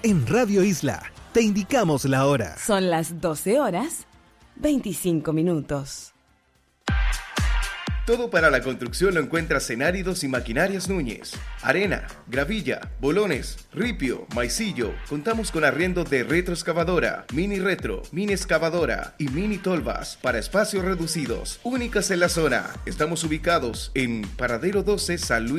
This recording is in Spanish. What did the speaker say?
En Radio Isla, te indicamos la hora. Son las 12 horas, 25 minutos. Todo para la construcción lo encuentras en Áridos y Maquinarias Núñez. Arena, gravilla, bolones, ripio, maicillo. Contamos con arriendo de retroexcavadora, mini retro, mini excavadora y mini tolvas para espacios reducidos. Únicas en la zona. Estamos ubicados en Paradero 12 San Luis.